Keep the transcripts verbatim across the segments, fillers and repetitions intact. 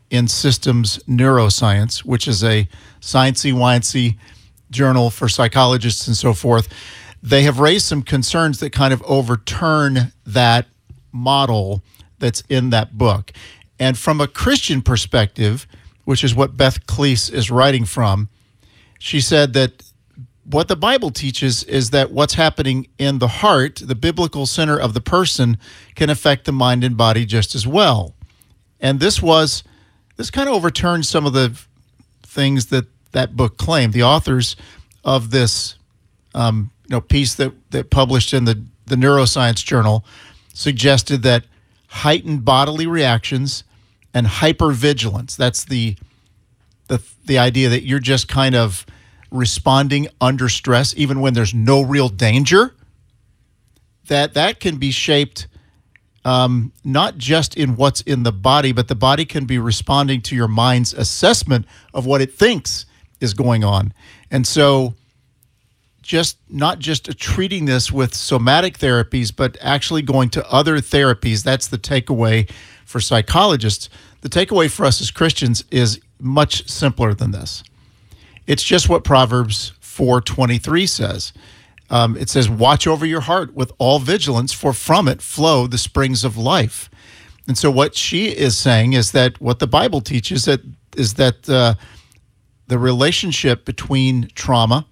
in Systems Neuroscience, which is a sciencey-wincy journal for psychologists and so forth. They have raised some concerns that kind of overturn that model that's in that book. And from a Christian perspective, which is what Beth Cleese is writing from, she said that what the Bible teaches is that what's happening in the heart, the biblical center of the person, can affect the mind and body just as well. And this was, this kind of overturned some of the things that that book claimed. The authors of this um, you know, piece that, that published in the, the Neuroscience Journal suggested that heightened bodily reactions and hypervigilance, that's the, the, the idea that you're just kind of responding under stress, even when there's no real danger, that that can be shaped um, not just in what's in the body, but the body can be responding to your mind's assessment of what it thinks is going on. And so just not just treating this with somatic therapies, but actually going to other therapies, that's the takeaway for psychologists. The takeaway for us as Christians is much simpler than this. It's just what Proverbs four twenty-three says. Um, it says, watch over your heart with all vigilance, for from it flow the springs of life. And so what she is saying is that what the Bible teaches that is that uh, the relationship between trauma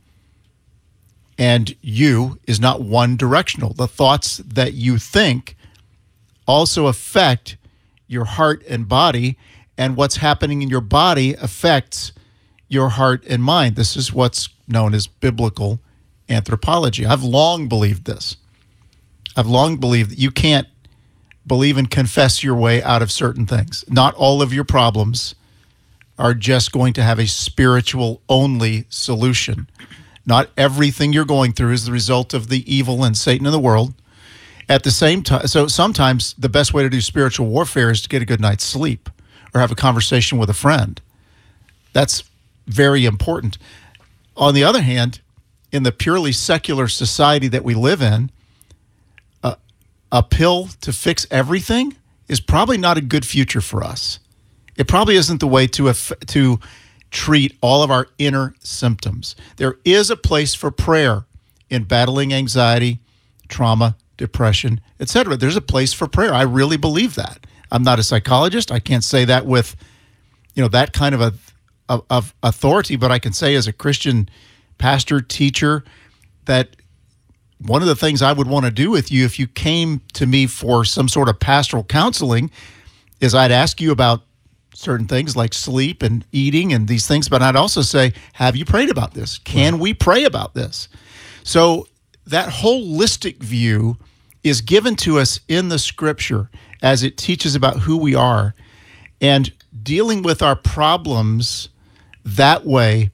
and you is not one directional. The thoughts that you think also affect your heart and body, and what's happening in your body affects your heart and mind. This is what's known as biblical anthropology. I've long believed this. I've long believed that you can't believe and confess your way out of certain things. Not all of your problems are just going to have a spiritual only solution. Not everything you're going through is the result of the evil and Satan in the world. At the same time, so sometimes the best way to do spiritual warfare is to get a good night's sleep or have a conversation with a friend. That's very important. On the other hand, in the purely secular society that we live in, uh, a pill to fix everything is probably not a good future for us. It probably isn't the way to aff- to treat all of our inner symptoms. There is a place for prayer in battling anxiety, trauma, depression, et cetera. There's a place for prayer. I really believe that. I'm not a psychologist. I can't say that with, you know, that kind of a Of, of authority, but I can say as a Christian pastor, teacher, that one of the things I would want to do with you if you came to me for some sort of pastoral counseling is I'd ask you about certain things like sleep and eating and these things, but I'd also say, have you prayed about this? Can we pray about this? So that holistic view is given to us in the Scripture as it teaches about who we are, and dealing with our problems that way,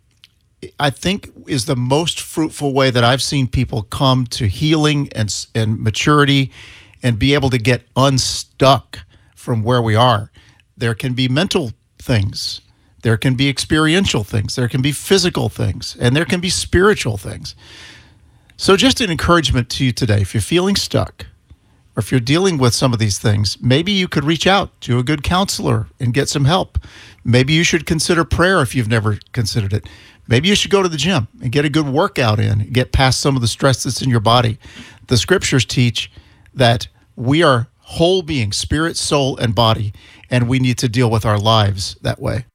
I think, is the most fruitful way that I've seen people come to healing and and maturity and be able to get unstuck from where we are. There can be mental things. There can be experiential things. There can be physical things. And there can be spiritual things. So just an encouragement to you today, if you're feeling stuck, or if you're dealing with some of these things, maybe you could reach out to a good counselor and get some help. Maybe you should consider prayer if you've never considered it. Maybe you should go to the gym and get a good workout in and get past some of the stress that's in your body. The Scriptures teach that we are whole beings, spirit, soul, and body, and we need to deal with our lives that way.